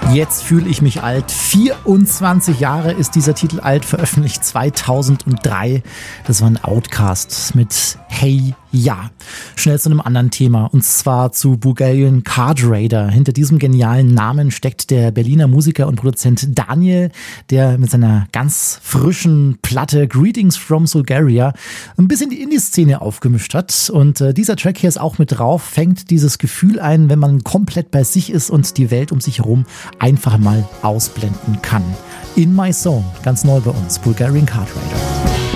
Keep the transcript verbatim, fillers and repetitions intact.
Jetzt fühle ich mich alt. vierundzwanzig Jahre ist dieser Titel alt, veröffentlicht zweitausenddrei. Das war ein Outkast mit Hey Ja. Schnell zu einem anderen Thema, und zwar zu Bulgarian Card Raider. Hinter diesem genialen Namen steckt der Berliner Musiker und Produzent Daniel, der mit seiner ganz frischen Platte Greetings from Bulgaria ein bisschen die Indie-Szene aufgemischt hat. Und äh, dieser Track hier ist auch mit drauf, fängt dieses Gefühl ein, wenn man komplett bei sich ist und die Welt um sich herum einfach mal ausblenden kann. In My Zone, ganz neu bei uns, Bulgarian Card Raider.